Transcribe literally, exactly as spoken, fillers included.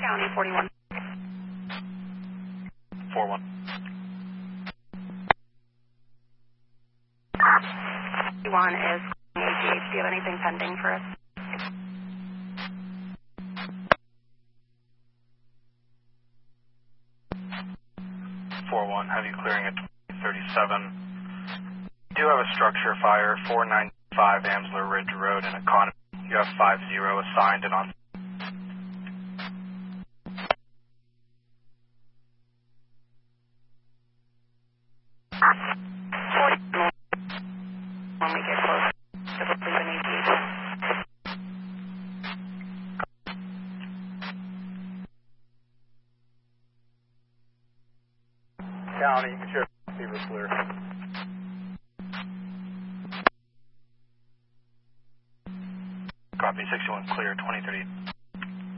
County, forty-one. four one. forty-one is A G H. Do you have anything pending for us? four one, have you clearing at twenty thirty-seven. You do have a structure fire, four ninety-five Amsler Ridge Road in Economy. You have five zero assigned and on. When we get close to the leave an A G H. County, Sheriff Fever clear. Copy, sixty-one clear, twenty thirty.